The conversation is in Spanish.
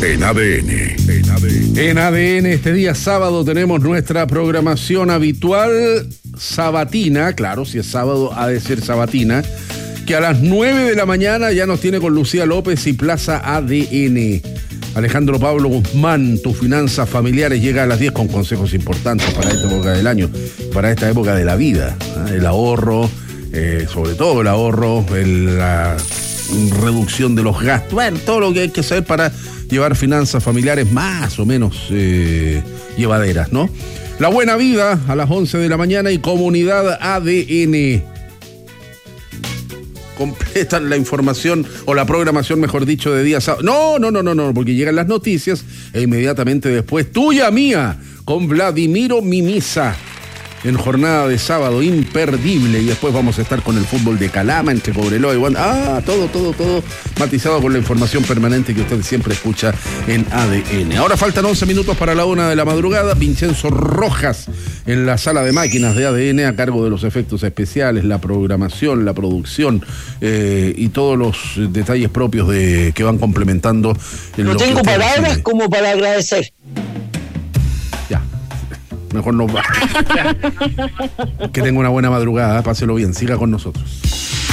En ADN. En ADN este día sábado tenemos nuestra programación habitual sabatina, claro, si es sábado ha de ser sabatina, que a las 9 de la mañana ya nos tiene con Lucía López y Plaza ADN. Alejandro Pablo Guzmán, tus finanzas familiares, llega a las 10 con consejos importantes para esta época del año, para esta época de la vida, ¿eh? El ahorro, sobre todo el ahorro, la reducción de los gastos, bueno, todo lo que hay que saber para llevar finanzas familiares más o menos llevaderas, ¿no? La buena vida a las 11 de la mañana y comunidad ADN. Completan la información o la programación, mejor dicho, de día sábado. No, porque llegan las noticias e inmediatamente después, tuya mía, con Vladimiro Mimisa. En jornada de sábado imperdible, y después vamos a estar con el fútbol de Calama entre Cobreloa y Wander. Todo matizado con la información permanente que usted siempre escucha en ADN. Ahora faltan 11 minutos para la 1 de la madrugada. Vincenzo Rojas en la sala de máquinas de ADN a cargo de los efectos especiales, la programación, la producción y todos los detalles propios que van complementando. No tengo palabras como para agradecer. Mejor no va. Que tenga una buena madrugada, páselo bien, siga con nosotros.